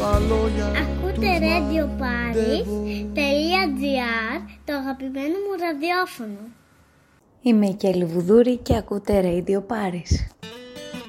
Ακούτε radioparis.gr, το αγαπημένο μου ραδιόφωνο. Είμαι η Κέλλη Βουδούρη και ακούτε Radio Paris.